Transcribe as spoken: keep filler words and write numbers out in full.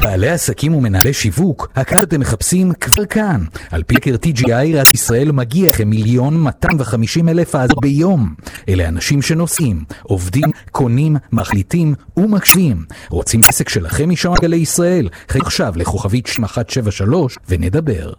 בעלי עסקים ומנהלי שיווק, הקהל אתם מחפשים כבר כאן. על פי סקר טי ג'י איי, עד ישראל מגיע כמיליון מאתיים וחמישים אלף האזנות ביום. אלה אנשים שנוסעים, עובדים, קונים, מחליטים ומקשיבים. רוצים עסק שלכם משם גלי ישראל? חייג עכשיו לכוכבית אחת שבע שלוש ונדבר.